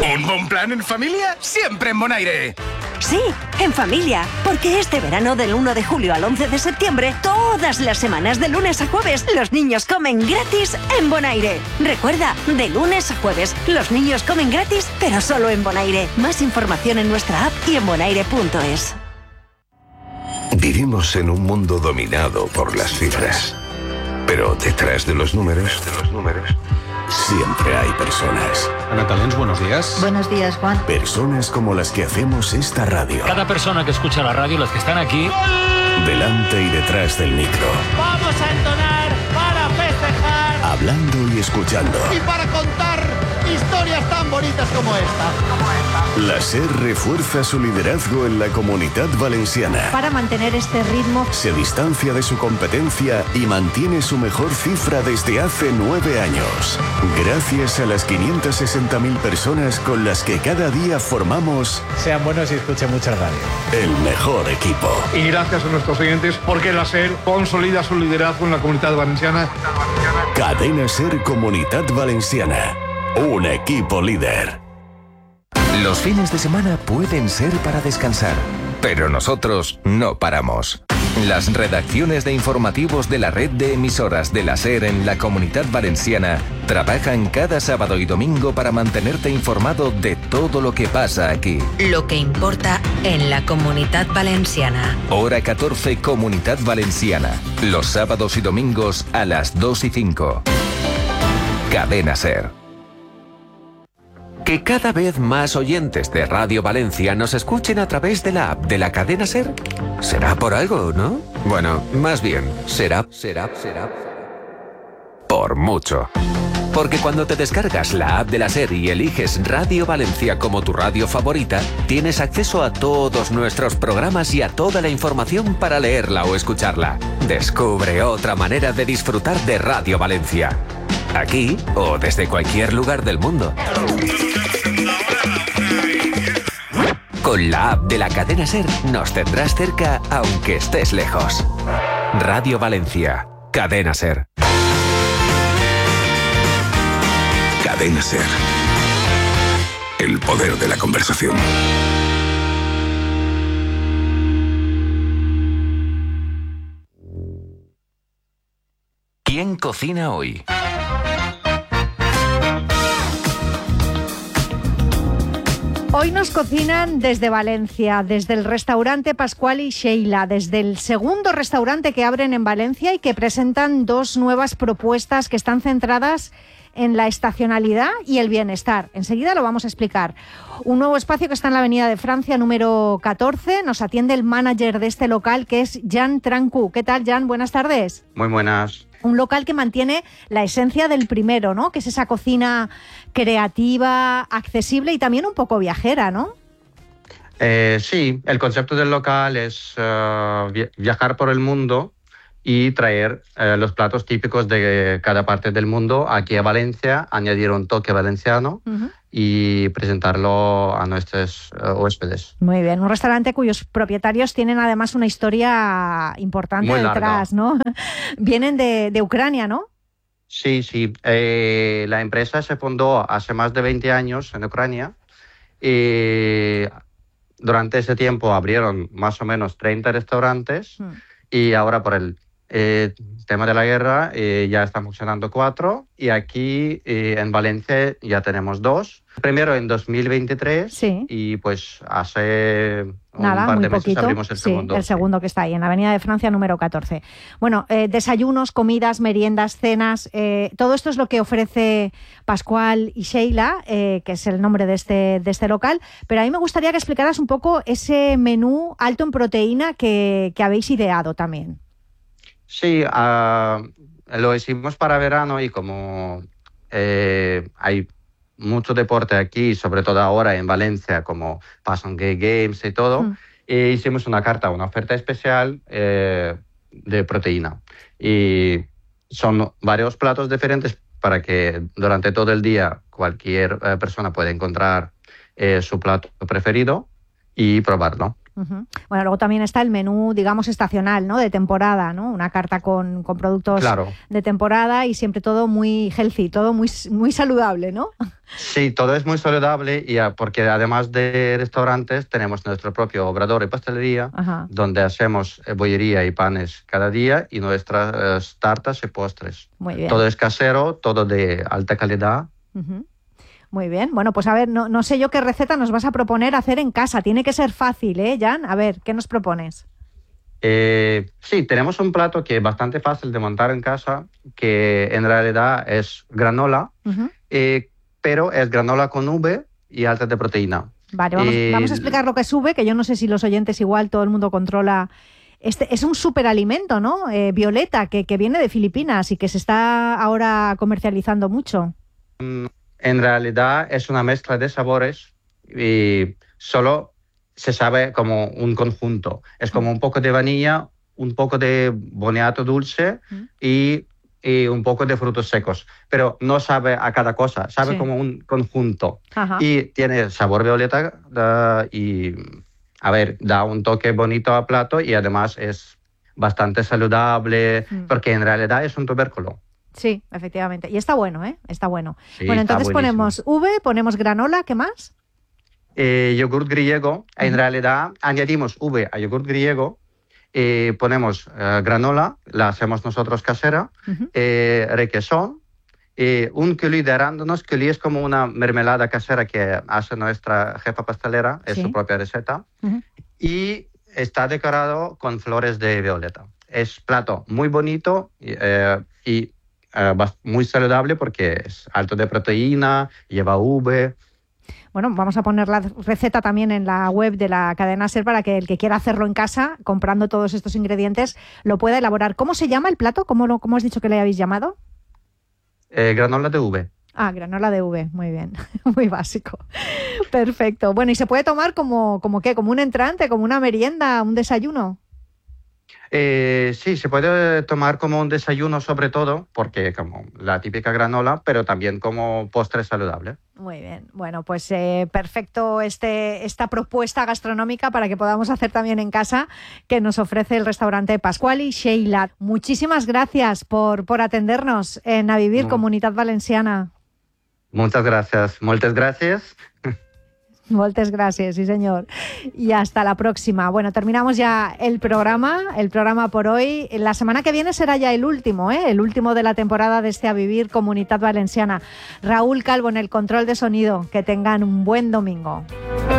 ¿Un buen plan en familia? Siempre en Bonaire. Sí, en familia, porque este verano del 1 de julio al 11 de septiembre, todas las semanas de lunes a jueves, los niños comen gratis en Bonaire. Recuerda, de lunes a jueves, los niños comen gratis, pero solo en Bonaire. Más información en nuestra app y en bonaire.es. Vivimos en un mundo dominado por las cifras. Pero detrás de los números, siempre hay personas. Ana Talens, buenos días. Buenos días, Juan. Personas como las que hacemos esta radio. Cada persona que escucha la radio, las que están aquí... Delante y detrás del micro. Vamos a entonar para festejar. Hablando y escuchando. Y para contar historias tan bonitas como esta. La SER refuerza su liderazgo en la Comunitat Valenciana. Para mantener este ritmo, Se distancia de su competencia y mantiene su mejor cifra desde hace 9 años. Gracias a las 560.000 personas con las que cada día formamos... Sean buenos y escuchen mucha radio. El mejor equipo. Y gracias a nuestros oyentes, porque la SER consolida su liderazgo en la Comunitat Valenciana. Cadena SER Comunitat Valenciana. Un equipo líder. Los fines de semana pueden ser para descansar, pero nosotros no paramos. Las redacciones de informativos de la red de emisoras de la SER en la Comunitat Valenciana trabajan cada sábado y domingo para mantenerte informado de todo lo que pasa aquí. Lo que importa en la Comunitat Valenciana. Hora 14, Comunitat Valenciana. Los sábados y domingos a las 2:05. Cadena SER. Que cada vez más oyentes de Radio Valencia nos escuchen a través de la app de la cadena SER. Será por algo, ¿no? Bueno, más bien, será por mucho. Porque cuando te descargas la app de la SER y eliges Radio Valencia como tu radio favorita, tienes acceso a todos nuestros programas y a toda la información para leerla o escucharla. Descubre otra manera de disfrutar de Radio Valencia. Aquí o desde cualquier lugar del mundo. Con la app de la cadena SER nos tendrás cerca aunque estés lejos. Radio Valencia, Cadena SER. Cadena SER. El poder de la conversación. ¿Quién cocina hoy? hoy nos cocinan desde Valencia, desde el restaurante Pascual y Sheila, desde el segundo restaurante que abren en Valencia y que presentan dos nuevas propuestas que están centradas en la estacionalidad y el bienestar. Enseguida lo vamos a explicar. Un nuevo espacio que está en la Avenida de Francia, número 14. Nos atiende el manager de este local, que es Jan Trancu. ¿Qué tal, Jan? Buenas tardes. Muy buenas. Un local que mantiene la esencia del primero, ¿no? Que es esa cocina creativa, accesible y también un poco viajera, ¿no? Sí, el concepto del local es viajar por el mundo y traer los platos típicos de cada parte del mundo aquí a Valencia, añadir un toque valenciano y presentarlo a nuestros huéspedes. Muy bien, un restaurante cuyos propietarios tienen además una historia importante muy detrás, ¿no? Vienen de Ucrania, ¿no? Sí, sí. La empresa se fundó hace más de 20 años en Ucrania y durante ese tiempo abrieron más o menos 30 restaurantes y ahora por el tema de la guerra ya están funcionando 4 y aquí en Valencia ya tenemos 2. Primero en 2023 sí. Y pues hace un Nada, par muy de meses poquito, abrimos el segundo. Sí, el segundo que está ahí, en la Avenida de Francia número 14. Bueno, desayunos, comidas, meriendas, cenas, todo esto es lo que ofrece Pascual y Sheila, que es el nombre de este local, pero a mí me gustaría que explicaras un poco ese menú alto en proteína que habéis ideado también. Sí, lo hicimos para verano y como hay mucho deporte aquí, sobre todo ahora en Valencia, como pasan Gay Games y todo, hicimos una oferta especial de proteína. Y son varios platos diferentes para que durante todo el día cualquier persona pueda encontrar su plato preferido y probarlo. Bueno, luego también está el menú, digamos, estacional, ¿no? De temporada, ¿no? Una carta con productos claro. de temporada y siempre todo muy healthy, todo muy, muy saludable, ¿no? Sí, todo es muy saludable y porque además de restaurantes tenemos nuestro propio obrador y pastelería, donde hacemos bollería y panes cada día y nuestras tartas y postres. Muy bien. Todo es casero, todo de alta calidad. Muy bien. Bueno, pues a ver, no sé yo qué receta nos vas a proponer hacer en casa. Tiene que ser fácil, ¿eh, Jan? A ver, ¿qué nos propones? Sí, tenemos un plato que es bastante fácil de montar en casa, que en realidad es granola, pero es granola con uve y alta de proteína. Vale, vamos a explicar lo que es uve, que yo no sé si los oyentes igual todo el mundo controla. Es un superalimento, ¿no? Violeta, que viene de Filipinas y que se está ahora comercializando mucho. En realidad es una mezcla de sabores y solo se sabe como un conjunto. Es como un poco de vainilla, un poco de boniato dulce y un poco de frutos secos. Pero no sabe a cada cosa, sabe como un conjunto. Y tiene sabor violeta y, a ver, da un toque bonito al plato y además es bastante saludable porque en realidad es un tubérculo. Sí, efectivamente. Y está bueno, ¿eh? Está bueno. Sí, bueno, está entonces buenísimo. ponemos uve, ponemos granola, ¿qué más? Yogurt griego. En realidad añadimos uve a yogurt griego, ponemos granola, la hacemos nosotros casera, requesón, un coulis de arándanos. Coulis es como una mermelada casera que hace nuestra jefa pastelera, es su propia receta, y está decorado con flores de violeta. Es plato muy bonito y muy saludable porque es alto de proteína, lleva uve. Bueno, vamos a poner la receta también en la web de la cadena SER para que el que quiera hacerlo en casa, comprando todos estos ingredientes, lo pueda elaborar. ¿Cómo se llama el plato? ¿Cómo has dicho que le habéis llamado? Granola de uve. Ah, granola de uve, muy bien, muy básico. Perfecto. Bueno, ¿y se puede tomar como qué? ¿Como un entrante, como una merienda, un desayuno? Sí, se puede tomar como un desayuno sobre todo, porque como la típica granola, pero también como postre saludable. Muy bien. Bueno, pues perfecto esta propuesta gastronómica para que podamos hacer también en casa que nos ofrece el restaurante Pasqual y Sheila. Muchísimas gracias por atendernos en A Vivir Comunitat Valenciana. Muchas gracias. Moltes gràcies. Moltes gràcies, sí senyor. Y hasta la próxima. Bueno, terminamos ya el programa por hoy. La semana que viene será ya el último de la temporada de este A Vivir Comunitat Valenciana. Raúl Calvo en el control de sonido. Que tengan un buen domingo.